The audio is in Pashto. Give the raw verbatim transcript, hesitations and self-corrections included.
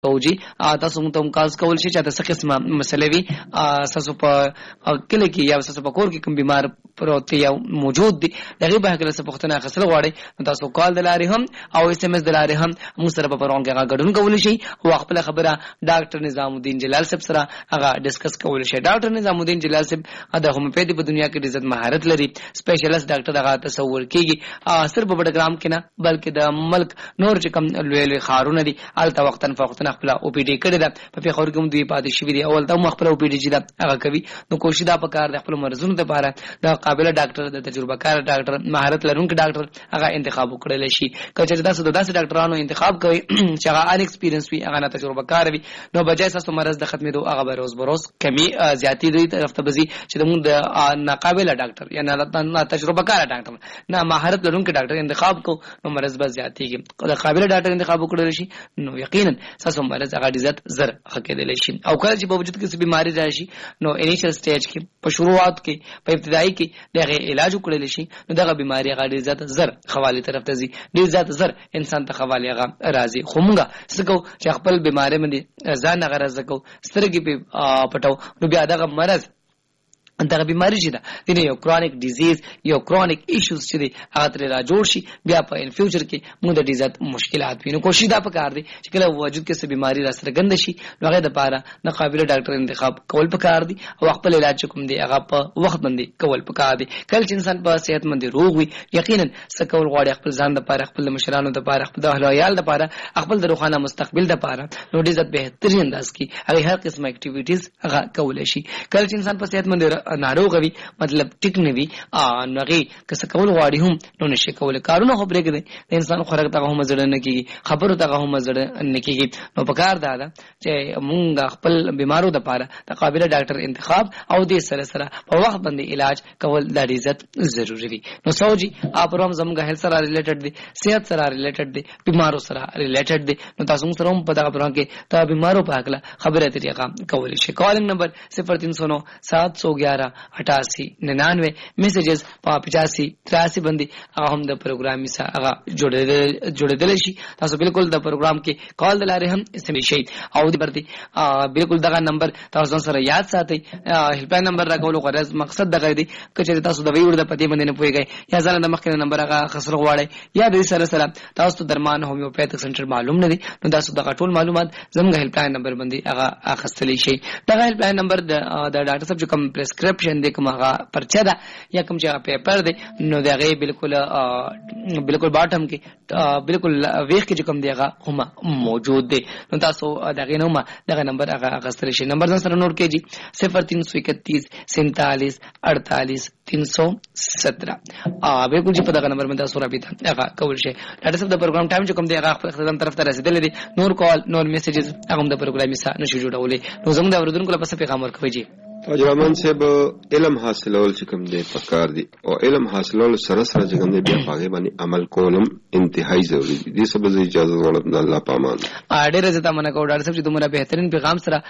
اوجي تاسو مو ته کاز کول شي چې تاسو قسمه مسلې وي تاسو په کله کې یا تاسو په کور کې کوم بیمار پروت یا موجود دي دغه به کله څه پختنه خسل غواړي تاسو کال دلاره هم او اس ام اس دلاره هم مو سره په پرون کې غاډون کول شي او خپل خبره ډاکټر نظام الدین جلال صاحب سره هغه ډیسکس کول شي. ډاکټر نظام الدین جلال صاحب د هومیوپیتي په دنیا کې د عزت مهارت لري، سپیشلیست ډاکټر هغه تصور کیږي صرف په بډګرام کې نه بلکې د ملک نور چې کوم لوی لوی خارونه دي الته وختن فوختن خپل او پی ډی کړی دا په پیښور کې هم دوی پاتې شوی دی اول ته خپل او پی ډی چې دا هغه کوي نو کوشش دا پکار د خپل مرزونو لپاره د قابل ډاکټر د تجربه کار ډاکټر مهارت لرونکي ډاکټر هغه انتخاب وکړل شي. کله تاسو د داسې ډاکټرانو انتخاب کوي چې هغه ان ایکسپیرینس وي هغه نه تجربه کار وي نو بجای تاسو مرز د ختمېدو هغه به روز بروز کمی زیاتی دوی طرف ته بزي چې موږ د ناقابل ډاکټر یا نه تجربه کار ډاکټر نه مهارت لرونکي ډاکټر انتخاب کو نو مرز به زیاتیږي. د قابل ډاکټر انتخاب وکړل شي نو یقینا تاسو مرز هغه عزت زر حقیقت شي. او کله چې په وجود کې څه بیماری راشي نو انیشل سټیج کې په شروعات کې په ابتدایي کې دغه علاج وکړل شي نو دغه بیماری هغه عزت زر حواله طرف ته ځي ډیر زیات زر انسان ته حواله هغه راځي. خو موږ څه کو چې خپل بیماری باندې ځان هغه راځو سترګې په پټو نو بیا دغه مرز دغه بیماری چې ده د یو کرونیک ډیزیز یو کرونیک ایشوز چې دی هغه تر را جوړ شي بیا په ان فیوچر کې موږ د ډیزات مشکلات وینو. کوشش دا پکار دی چې کله وجود کې څه بیماری را سره ګند شي نو هغه د پاره د قابل ډاکټر انتخاب کول پکار دی او خپل علاج کوم دی هغه په وخت باندې کول پکار دی. کله چې انسان په صحت مند روغ وي یقینا څه کول غواړي خپل ځان د پاره خپل مشرانو د پاره خپل د اهل عیال د پاره خپل د روحانه مستقبل د پاره نو ډیزات بهترین انداز کې هغه هر قسم اکټیویټیز هغه کول شي. کله چې انسان په صحت مند ناروغ وي مطلب ټیک نه وي نو هغه کس کول غواړي هم نو نشي کول کارونه خو برګ دي انسان خوراک ته هم زړه نه کیږي خبرو ته هم زړه نه کیږي نو پکار دا ده چې مونږ خپل بیمارو د پاره د قابل ډاکټر انتخاب او د سره سره په وخت باندې علاج کول د عزت ضروری دي. نو سوجي اپ روم زموږ هیلث سره ریلیټډ دي صحت سره ریلیټډ دي بیمارو سره ریلیټډ دي نو تاسو سره هم په دغه پروګرام کې ته بیمارو په اړه خبره طریقه کول شي. کالینګ نمبر صفر تین سو نو سات سو گیارہ اٹھاسی ننانوے میسیجز په پچاسی تراسی باندې هغه هم د پروګرام سره هغه جوړېدل جوړېدل شي. تاسو بالکل د پروګرام کې کال دلاره هم استعمال شي او د برتي بالکل دغه نمبر تاسو سره یاد ساتئ. هیلپ لاین نمبر راکول غرض مقصد دغه دی چې تاسو د ویور د پتی باندې نه پويږئ یا ځان د مخکنه نمبر هغه خسر غواړئ یا د سره سره تاسو درمان هومیوپیتک سنټر معلوم نه دي نو تاسو دغه ټول معلومات زموږ هیلپ لاین نمبر باندې هغه اخستلی شي. دغه هیلپ لاین نمبر د ډاکټر صاحب کوم پرسکرپشن دی کوم هغه پرچا ده یا کوم چې پیپر دی نو دغه بالکل بالکل باټم کې بالکل ویخ کې کوم دی هغه هم موجود دی نو تاسو دغه نوم دغه نمبر هغه اخستلی شي. نمبر سره نوٹ کیجئ صفر تین سو اکتیس سینتالیس اڑتالیس تین سو سترہ بالکل چې په دغه نمبر باندې تاسو رابطه هغه کول شي. ډاکټر صاحب د پروګرام ټایم چې کوم دی هغه خپل خدمت طرف ته رسیدل دي نور کال نور میسیجز هغه د پروګرام سره نشو جوړولې نو زموږ د اوریدونکو لپاره پیغام ورکوي جی تاج رحمان صاحب علم حاصلول چې کوم دی پکار دی او علم حاصلول سره سره چې کوم دی بیا هغه باندې عمل کولم انتهایی ضروری دي. دې سبب اجازه غواړم د الله پامان ډېر زه تاسو مننه کوم ډاکټر صاحب چې دومره بهترین پیغام سره